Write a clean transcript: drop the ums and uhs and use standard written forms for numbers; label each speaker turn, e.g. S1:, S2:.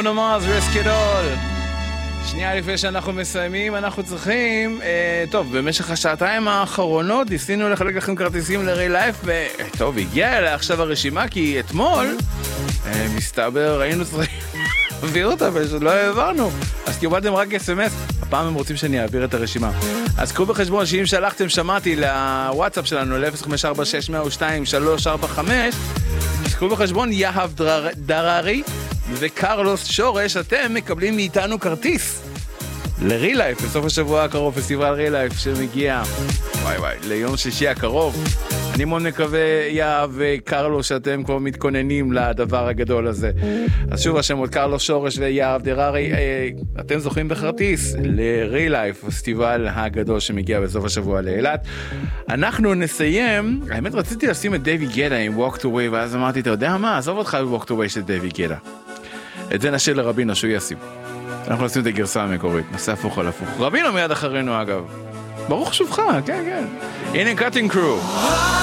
S1: ברונו מרס, Risk It All. שנייה לפני שאנחנו מסיימים, אנחנו צריכים, טוב, במשך השעתיים האחרונות ניסינו לחלק לכם כרטיסים לריל לייף, וטוב, הגיעה אליי עכשיו הרשימה, כי אתמול, מסתבר, היינו צריכים להעביר אותה, ולא העברנו, אז קיבלתם רק SMS, הפעם הם רוצים שאני אעביר את הרשימה. אז קחו בחשבון שאם שלחתם, שמעתי לוואטסאפ שלנו, ל-054-602-345, אז קחו בחשבון, יהב דררי, וקרלוס שורש, אתם מקבלים מאיתנו כרטיס לריל לייף בסוף השבוע הקרוב, פסטיבל ריל לייף שמגיע ליום שישי הקרוב. אני מאוד מקווה, יהב וקרלוס, שאתם כבר מתכוננים לדבר הגדול הזה. אז שוב השמות, קרלוס שורש ויהב דררי, אתם זוכים בכרטיס לריל לייף, פסטיבל הגדול שמגיע בסוף השבוע לאילת. אנחנו נסיים, האמת רציתי לשים את דייוויד גטה עם Walk the Way, ואז אמרתי, אתה יודע מה, עזוב אותך ב-Walk the Way של דייוויד גטה, את זה נשאיר לרבינו שהוא ישים. אנחנו נשים את הגרסה המקורית, נעשה הפוך על הפוך. רבינו מיד אחרינו אגב. ברוך שובך, כן. הנה קאטינג קרו.